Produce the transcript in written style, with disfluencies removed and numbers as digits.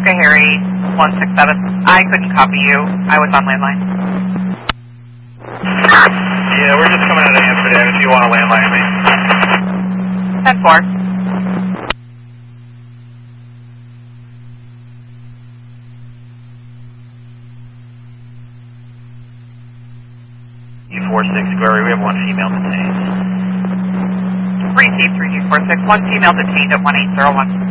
Oscar Harry 167. I couldn't copy you. I was on landline. Yeah, we're just coming out of Amsterdam if you want to landline me. 10-4. U46 Square, we have one female detained. Received 3246. One female detained at 1801.